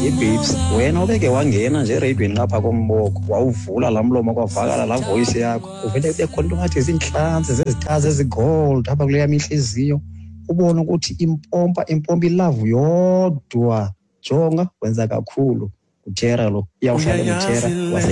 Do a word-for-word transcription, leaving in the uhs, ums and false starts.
hey babes, wena ubeke wangena nje eradweni lapha komboko wawuvula la mlomo kwavakala la voice yakho uvele bekhona into ngathi izinhlanzi zezithazi ezigold apha kuleya mihliziyo ubone ukuthi impompa impompa ilove yodwa jonga wenza kakhulu utera lo iyawuhlala utera